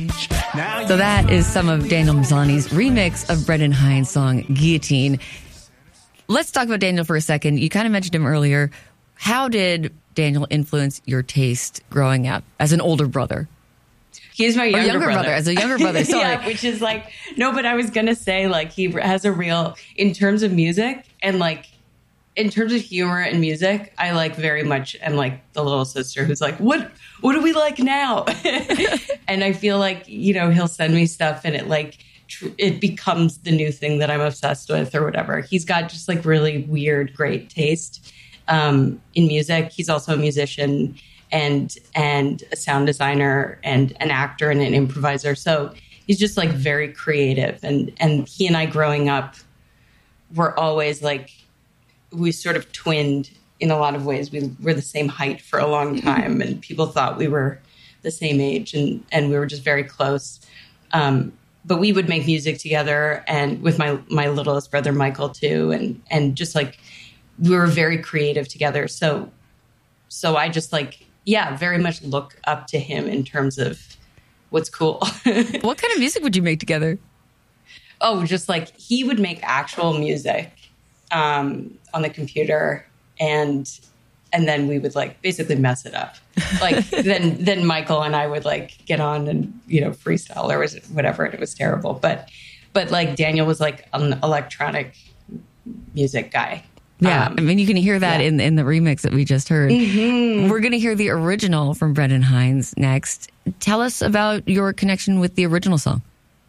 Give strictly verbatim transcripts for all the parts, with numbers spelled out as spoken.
So that is some of Daniel Mazzani's remix of Brendan Hines' song Guillotine. Let's talk about Daniel for a second. You kind of mentioned him earlier. How did Daniel influence your taste growing up as an older brother? He's my younger, younger brother. brother. As a younger brother, sorry. Yeah, which is like, no, but I was going to say, like, he has a real, in terms of music and like, in terms of humor and music, I like very much am like the little sister who's like, what, what do we like now? And I feel like, you know, he'll send me stuff and it like, tr- it becomes the new thing that I'm obsessed with or whatever. He's got just like really weird, great taste um, in music. He's also a musician and, and a sound designer and an actor and an improviser. So he's just like very creative. And, and he and I growing up were always like, we sort of twinned in a lot of ways. We were the same height for a long time and people thought we were the same age and, and we were just very close. Um, but we would make music together and with my, my littlest brother, Michael too. And, and just like, we were very creative together. So, so I just like, yeah, very much look up to him in terms of what's cool. What kind of music would you make together? Oh, just like he would make actual music. Um, on the computer and and then we would like basically mess it up. Like then then Michael and I would like get on and, you know, freestyle or was whatever and it was terrible. But but like Daniel was like an electronic music guy. Yeah, um, I mean you can hear that yeah. in in the remix that we just heard. Mm-hmm. We're going to hear the original from Brendan Hines next. Tell us about your connection with the original song.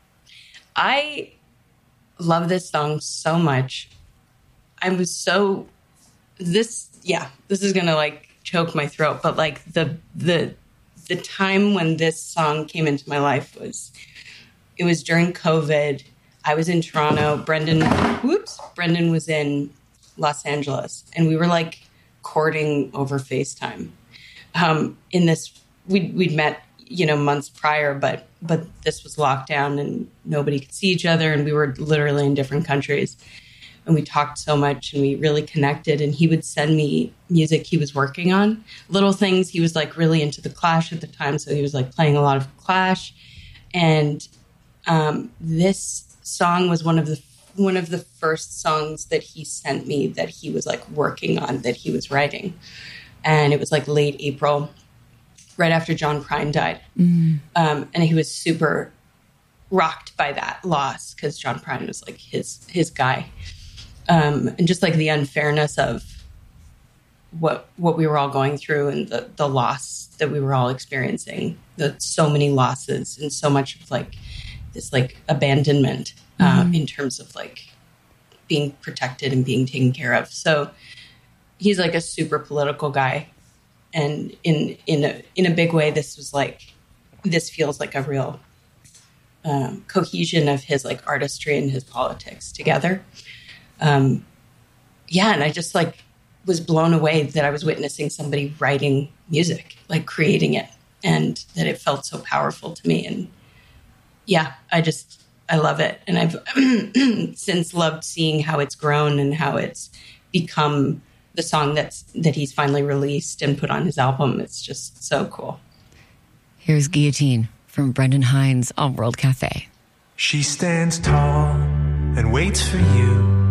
I love this song so much. I was so this yeah this is gonna like choke my throat, but like the the the time when this song came into my life was it was during COVID. I was in Toronto. Brendan whoops Brendan was in Los Angeles and we were like courting over FaceTime. Um, in this we'd we'd met you know months prior, but but this was lockdown and nobody could see each other and we were literally in different countries. And we talked so much and we really connected and he would send me music he was working on, little things. He was like really into the Clash at the time. So he was like playing a lot of Clash. And um, this song was one of the one of the first songs that he sent me that he was like working on, that he was writing. And it was like late April, right after John Prine died. Mm. Um, and he was super rocked by that loss because John Prine was like his his guy. Um, and just like the unfairness of what what we were all going through and the, the loss that we were all experiencing, the so many losses and so much of like this like abandonment um, mm-hmm. in terms of like being protected and being taken care of. So he's like a super political guy, and in in a in a big way, this was like this feels like a real um, cohesion of his like artistry and his politics together. Um, yeah. And I just like was blown away that I was witnessing somebody writing music, like creating it, and that it felt so powerful to me. And yeah, I just, I love it. And I've since loved seeing how it's grown and how it's become the song that's, that he's finally released and put on his album. It's just so cool. Here's Guillotine from Brendan Hines on World Cafe. She stands tall and waits for you